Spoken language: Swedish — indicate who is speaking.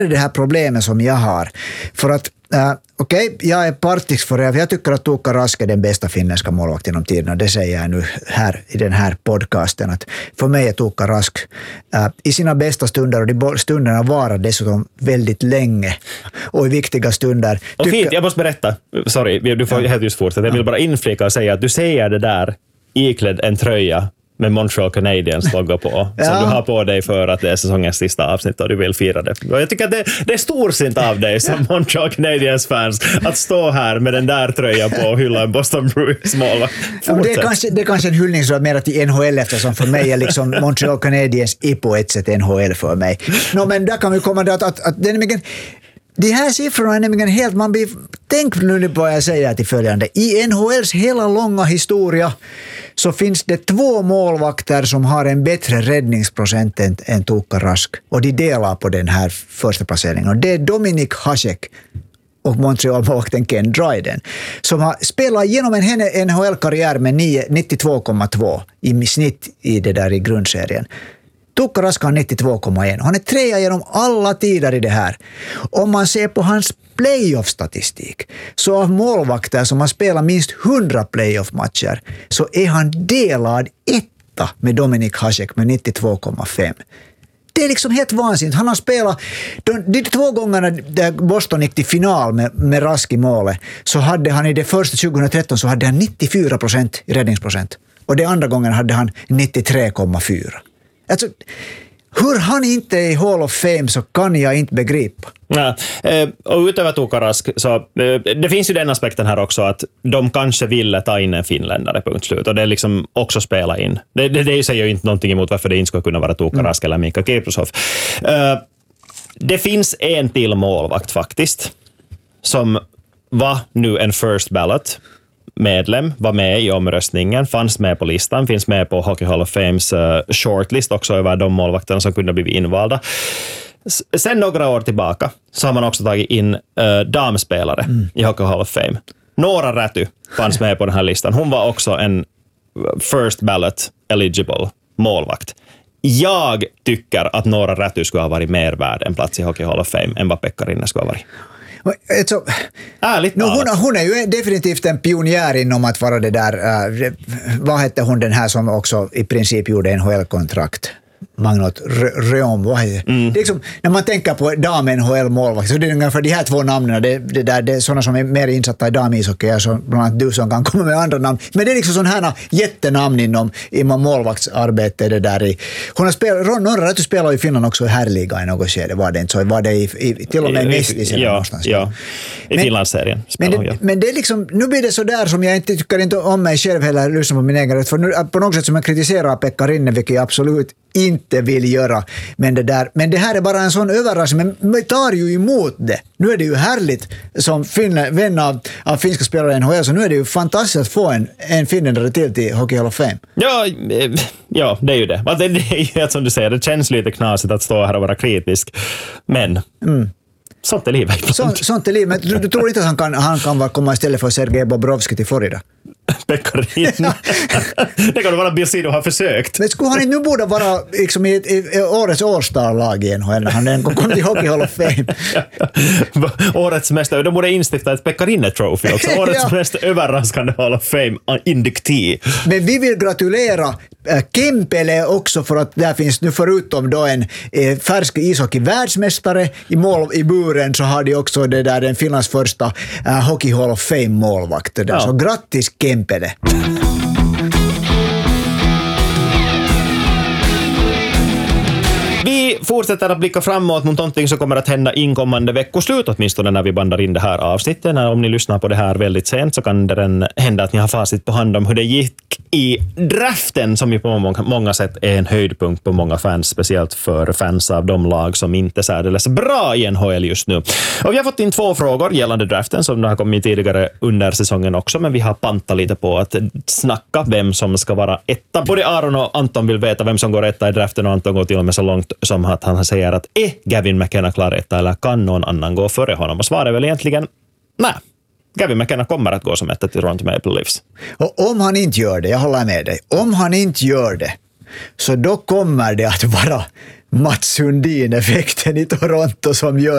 Speaker 1: det här problemet som jag har. För att okej, jag är partisk för jag tycker att Tuukka Rask är den bästa finländska målvakten genom tiden, och det säger jag nu här i den här podcasten, att för mig är Tuukka Rask i sina bästa stunder, och de stunderna varar dessutom väldigt länge och i viktiga stunder.
Speaker 2: Och fint, jag måste berätta, sorry, du får helt just fortsätta, jag vill bara inflika och säga att du säger det där iklädd en tröja med Montreal Canadiens logga på, som du har på dig för att det är säsongens sista avsnitt och du vill fira det. Och jag tycker att det är storsint av dig som Montreal Canadiens fans att stå här med den där tröjan på och hylla en Boston Bruins målvakt.
Speaker 1: Ja, det är kanske en hyllning så mer till NHL, eftersom för mig är liksom Montreal Canadiens på ett sätt NHL för mig. Men där kan vi komma till att det är nämligen de här siffrorna är nämligen helt, tänk nu på vad jag säger till följande. I NHLs hela långa historia så finns det 2 målvakter som har en bättre räddningsprocent än Tuukka Rask. Och de delar på den här första placeringen. Och det är Dominik Hasek och Montreal-målvakten Ken Dryden, som har spelat genom en NHL-karriär med 92,2 i snitt i det där i grundserien. Tuukka Rask har 92,1. Han är 3 genom alla tider i det här. Om man ser på hans playoff-statistik, så av målvakter som har spelat minst 100 playoff-matcher, så är han delad 1 med Dominik Hasek med 92,5. Det är liksom helt vansinnigt. Han har spelat de 2 gångerna där Boston gick till final med Rask i målet, så hade han i det första 2013 så hade han 94% i räddningsprocent. Och det andra gången hade han 93,4. Alltså, hur han inte är i Hall of Fame så kan jag inte begripa.
Speaker 2: Ja, och utöver Tuukka Rask så det finns ju den aspekten här också att de kanske ville ta in en finländare, punkt slut, och det är liksom också spela in. Det säger ju inte någonting emot varför det inte skulle kunna vara Tuukka Rask eller Mika Kiprusoff. Det finns en till målvakt faktiskt som var nu en first ballot medlem, var med i omröstningen, fanns med på listan, finns med på Hockey Hall of Fames shortlist också över de målvakterna som kunde bli invalda. Sen några år tillbaka så har man också tagit in damspelare i Hockey Hall of Fame. Noora Räty fanns med på den här listan. Hon var också en first ballot eligible målvakt. Jag tycker att Noora Räty skulle ha varit mer värd en plats i Hockey Hall of Fame än vad Pekka Rinne skulle ha varit.
Speaker 1: Alltså, hon är ju definitivt en pionjär inom att vara det där, vad hette hon den här som också i princip gjorde NHL-kontrakt? Magnot Reom, vad heter det? Liksom, när man tänker på dam-NHL-målvakt så det är ungefär de här 2 namnen, det är sådana som är mer insatta i damishockey, bland annat du som kan komma med andra namn, men det är liksom sådana här jättenamn inom målvaktsarbete det där i. Hon har spelat, Noora Räty spelar i Finland också i herrliga i något skede, var det inte så? Var det i till och med Mestis eller någonstans? Ja,
Speaker 2: i Finlandsserien
Speaker 1: men det är liksom, nu blir det så där som jag inte tycker inte om mig själv heller, lyssna på min egen rätt, för nu, på något sätt som jag kritiserar Pekka Rinne, vilket jag absolut inte vill göra, men det här är bara en sån överraskning, men vi tar ju emot det. Nu är det ju härligt som vän av finska spelare i NHL, så nu är det ju fantastiskt att få en finländare till Hockey Hall of Fame.
Speaker 2: Ja, det är ju det. Det är ju som du säger, det känns lite knasigt att stå här och vara kritisk, men sånt är livet.
Speaker 1: Sånt är livet, men du tror inte att han kan komma istället för Sergej Bobrovski till Florida?
Speaker 2: Pekka Rinne. Det kan vara Bill har försökt.
Speaker 1: Men skulle han inte nu borde vara liksom i årets All-star-lag igen när han kom till Hockey Hall of Fame?
Speaker 2: Årets mest, de borde instifta ett Pekka Rinne-trophy också. Årets mest överraskande Hall of Fame induktee.
Speaker 1: Men vi vill gratulera Kempele också, för att där finns nu förutom då en färsk ishockey-världsmästare i buren, så har de också det där den Finlands första Hockey Hall of Fame-målvakt. Ja. Så grattis Kempele!
Speaker 2: Vi fortsätter att blicka framåt mot någonting som kommer att hända inkommande veckoslut, åtminstone när vi bandar in det här avsnittet. Om ni lyssnar på det här väldigt sent så kan det hända att ni har facit på hand om hur det gick i draften, som ju på många sätt är en höjdpunkt på många fans, speciellt för fans av de lag som inte är särdeles bra i NHL just nu. Och vi har fått in 2 frågor gällande draften som har kommit tidigare under säsongen också, men vi har pantat lite på att snacka vem som ska vara etta. Både Aron och Anton vill veta vem som går etta i draften, och Anton går till och med så långt som att han säger att är Gavin McKenna klar etta eller kan någon annan gå före honom? Och svaret är väl egentligen nej. Gavin McKenna kommer att gå som etta till Toronto Maple Leafs.
Speaker 1: Och om han inte gör det, jag håller med dig, om han inte gör det, så då kommer det att vara Mats Sundin-effekten i Toronto som gör